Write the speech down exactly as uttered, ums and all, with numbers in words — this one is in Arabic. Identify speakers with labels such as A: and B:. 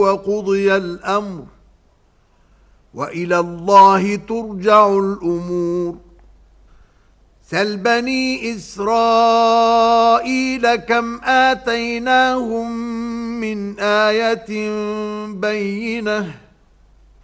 A: وقضي الأمر وإلى الله ترجع الأمور. سل بني إسرائيل كم آتيناهم من آية بينة